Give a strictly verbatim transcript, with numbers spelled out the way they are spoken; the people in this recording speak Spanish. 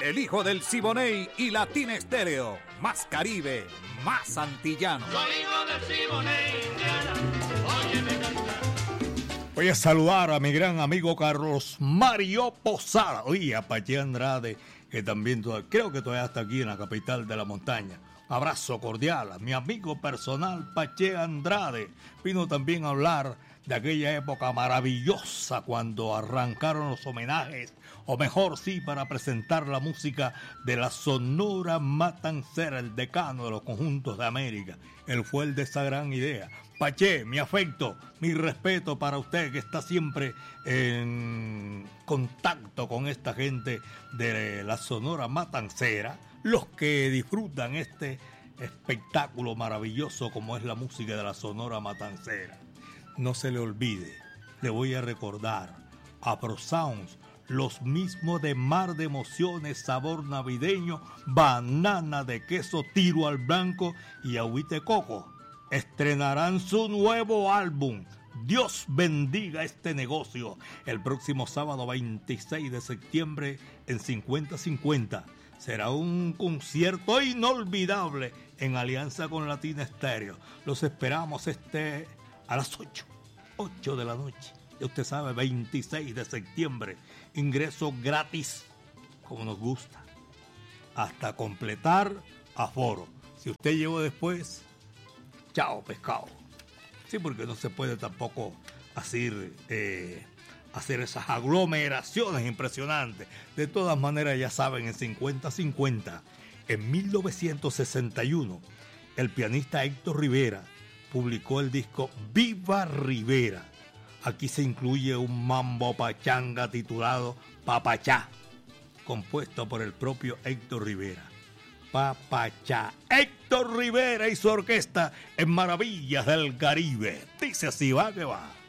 el hijo del Siboney y Latina Estéreo. Más Caribe, más antillano. Soy hijo del Siboney, Indiana. Óyeme cantar. Voy a saludar a mi gran amigo Carlos Mario Posada. Oye, a Pache Andrade, que también todavía, creo que todavía está aquí en la capital de la montaña. Abrazo cordial a mi amigo personal Pache Andrade. Vino también a hablar de aquella época maravillosa cuando arrancaron los homenajes, o mejor sí, para presentar la música de la Sonora Matancera, el decano de los conjuntos de América. Él fue el de esa gran idea. Pache, mi afecto, mi respeto para usted que está siempre en contacto con esta gente de la Sonora Matancera, los que disfrutan este espectáculo maravilloso como es la música de la Sonora Matancera. No se le olvide, le voy a recordar a Pro Sounds, los mismos de Mar de Emociones, Sabor Navideño, Banana de Queso, Tiro al Blanco y Agüite Coco. Estrenarán su nuevo álbum, Dios bendiga este negocio, el próximo sábado veintiséis de septiembre en cincuenta cincuenta. Será un concierto inolvidable en alianza con Latina Estéreo. Los esperamos este a las ocho, ocho de la noche. Ya usted sabe, veintiséis de septiembre. Ingreso gratis, como nos gusta, hasta completar aforo. Si usted llegó después, chao pescado. Sí, porque no se puede tampoco hacer, eh, hacer esas aglomeraciones impresionantes. De todas maneras, ya saben, en cincuenta cincuenta, en mil novecientos sesenta y uno, el pianista Héctor Rivera publicó el disco Viva Rivera. Aquí se incluye un mambo pachanga titulado Papachá, compuesto por el propio Héctor Rivera. Papachá. Héctor Rivera y su orquesta en Maravillas del Caribe. Dice así, va que va.